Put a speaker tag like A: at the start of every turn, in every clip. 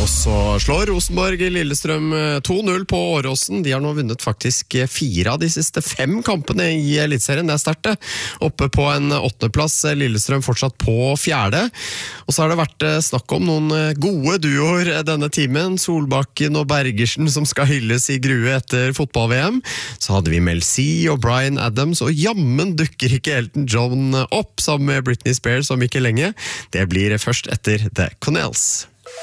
A: Og så slår Rosenborg Lillestrøm 2-0 på Åråsen. De har nå vunnet faktisk 4 av de siste 5 kampene i Elitserien. Det sterkt. Oppe på en 8. plass, Lillestrøm fortsatt på 4. Og så har det vært snakk om noen gode duoer denne timen. Solbakken og Bergersen som skal hylles i Grue etter fotball-VM. Så hadde vi Mel C og Bryan Adams, og jammen dukker ikke Elton John opp sammen med Britney Spears om ikke lenge. Det blir først etter The Connells.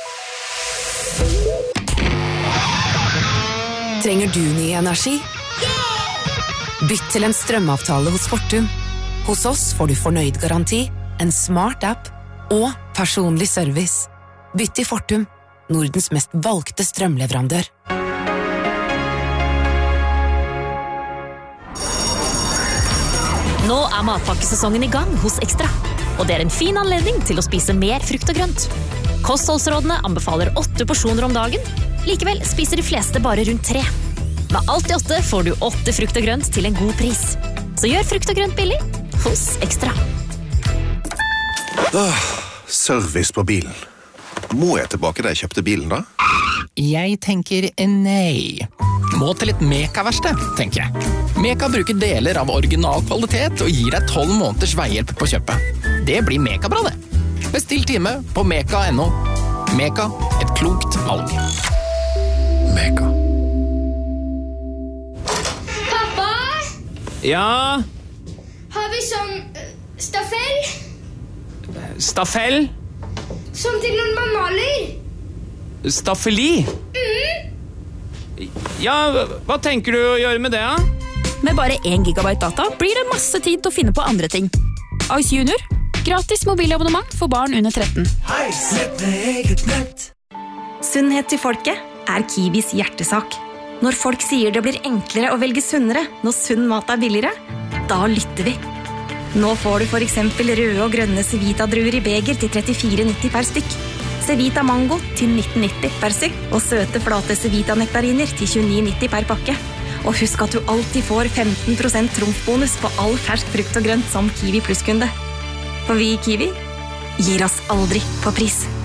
B: Trenger du ny energi? Bytt til en strømavtale hos Fortum. Hos oss får du fornøyd garanti, en smart app og personlig service. Bytt til Fortum, Nordens mest valgte strømleverandør.
C: Nå matpakkesesongen i gang hos Ekstra, og det en fin anledning til å spise mer frukt og grønt. Kostholdsrådene anbefaler 8 porsjoner om dagen, likevel spiser de fleste bare rundt 3. Med alt i 8 får du 8 frukt og grønt til en god pris. Så gjør frukt og grønt billig hos Ekstra.
D: Service på bilen. Må jeg tilbake da jeg kjøpte bilen da?
E: Jeg tenker nei. Må til et Meka-verksted, tenker jeg. Meka bruker deler av original kvalitet og gir deg 12 måneders veihjelp på kjøpet. Det blir Meka-bra det. Bestill time på meka.no. Meka, et klokt valg.
D: Meka.
F: Pappa?
G: Ja?
F: Har vi sånn staffell?
G: Staffell?
F: Som til når man maler?
G: Staffeli? Ja, hva tenker du å gjøre med det, da?
H: Med bare 1 gigabyte data blir det masse tid til å finne på andre ting. Ice Junior, gratis mobilabonnement for barn under 13.
I: Hei, sett med eget nett.
J: Sunnhet til folket Kiwis hjertesak. Når folk sier det blir enklere å velge sunnere når sunn mat billigere, da lytter vi. Nå får du for eksempel røde og grønne Cevita-druer i beger til 34,90 per stykk. Cevita Mango til 19,90 per stykk, og søte flate Cevita-nektariner til 29,90 per pakke. Og husk at du alltid får 15% trumfbonus på all fersk frukt og grønt som Kiwi Plus-kunde. For vi i Kiwi gir oss aldri på pris.